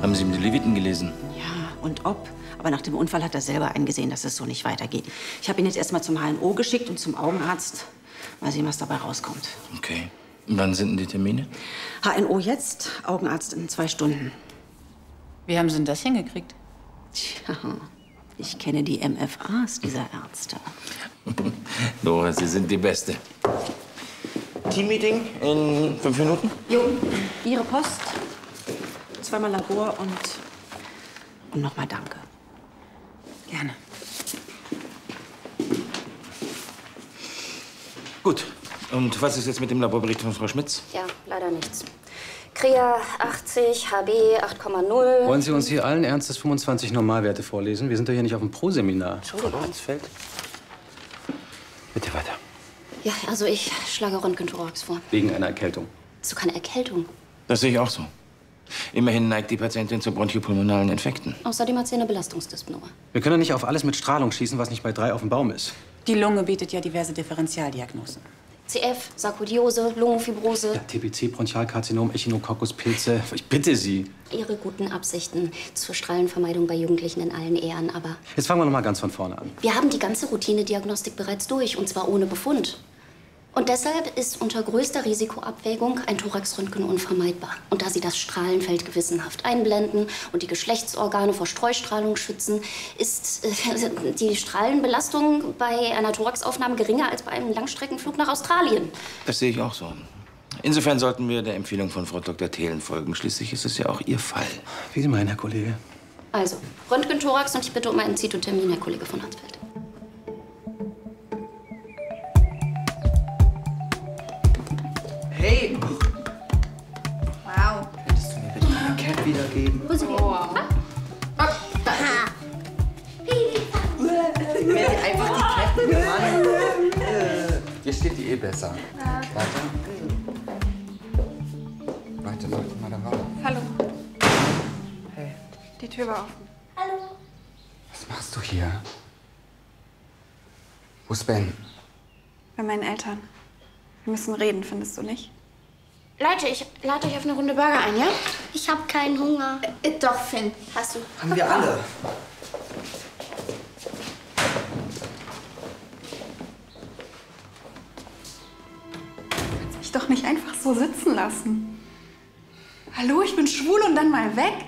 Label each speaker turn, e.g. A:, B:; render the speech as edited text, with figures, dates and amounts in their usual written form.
A: Haben Sie die Leviten gelesen?
B: Ja, und ob. Aber nach dem Unfall hat er selber eingesehen, dass es so nicht weitergeht. Ich habe ihn jetzt erstmal zum HNO geschickt und zum Augenarzt. Mal sehen, was dabei rauskommt.
A: Okay. Und wann sind denn die Termine?
B: HNO jetzt, Augenarzt in 2 Stunden.
C: Wie haben Sie denn das hingekriegt?
B: Tja, ich kenne die MFAs dieser Ärzte.
A: Dora, Sie sind die Beste. Teammeeting in 5 Minuten?
B: Jo, Ihre Post, 2-mal Labor und nochmal danke.
C: Gerne.
A: Gut. Und was ist jetzt mit dem Laborbericht von Frau Schmitz?
D: Ja, leider nichts. Krea 80, HB 8,0.
E: Wollen Sie uns hier allen Ernstes 25 Normalwerte vorlesen? Wir sind doch hier nicht auf dem Pro-Seminar.
D: Entschuldigung.
A: Feld. Bitte weiter.
D: Ja, also ich schlage Röntgen-Thorax vor.
E: Wegen einer Erkältung.
D: So keine Erkältung.
A: Das sehe ich auch so. Immerhin neigt die Patientin zu bronchopulmonalen Infekten.
D: Außerdem hat sie eine Belastungsdyspnoe.
E: Wir können doch nicht auf alles mit Strahlung schießen, was nicht bei 3 auf dem Baum ist.
C: Die Lunge bietet ja diverse Differentialdiagnosen.
D: CF, Sarkoidiose, Lungenfibrose.
E: Ja, TBC, Bronchialkarzinom, Echinococcus, Pilze. Ich bitte Sie.
D: Ihre guten Absichten zur Strahlenvermeidung bei Jugendlichen in allen Ehren, aber
E: Jetzt fangen wir noch mal ganz von vorne an.
D: wir haben die ganze Routinediagnostik bereits durch, und zwar ohne Befund. Und deshalb ist unter größter Risikoabwägung ein Thoraxröntgen unvermeidbar. Und da Sie das Strahlenfeld gewissenhaft einblenden und die Geschlechtsorgane vor Streustrahlung schützen, ist die Strahlenbelastung bei einer Thoraxaufnahme geringer als bei einem Langstreckenflug nach Australien.
A: Das sehe ich auch so. Insofern sollten wir der Empfehlung von Frau Dr. Thelen folgen. Schließlich ist es ja auch Ihr Fall.
E: Wie Sie meinen, Herr Kollege.
D: Also, Röntgen-Thorax, und ich bitte um einen Zitotermin, Herr Kollege von Hansfeld.
F: Hey! Wow. Könntest du mir bitte die Cap wiedergeben?
D: Wo sind wir?
F: Wow. Einfach die Cap Mann.
G: Hier steht die eh besser. Warte. Warte, leuchte mal da raus.
H: Hallo.
F: Hey.
H: Die Tür war offen.
G: Was machst du hier? Wo ist Ben?
H: Bei meinen Eltern. Wir müssen reden, findest du nicht?
D: Leute, ich lade euch auf eine Runde Burger ein, ja?
I: Ich habe keinen Hunger.
D: Doch, Finn, hast du.
F: Haben wir alle.
H: Ich doch nicht einfach so sitzen lassen. Hallo, ich bin schwul und dann mal weg?